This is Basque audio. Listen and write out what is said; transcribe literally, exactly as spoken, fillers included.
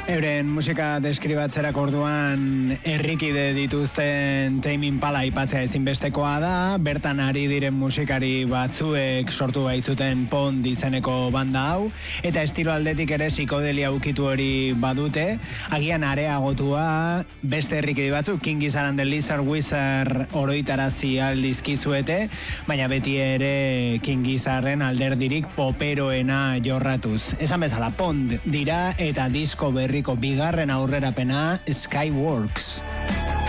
Euren musika deskribatzerak orduan herrikide dituzten Tame Impala aipatzea ezinbestekoa da, bertan ari diren musikari batzuek sortu baitzuten Pond izeneko banda hau, eta estilo aldetik ere psikodelia ukitu hori badute, agian areagotua beste herrikide batzuk, King Gizzard and the Lizard Wizard oroitarazi aldizkizuete, baina beti ere King Gizzarden alderdirik poperoena jorratuz. Esan bezala, Pond dira eta disko berri bigarren aurrerapena Skyworks.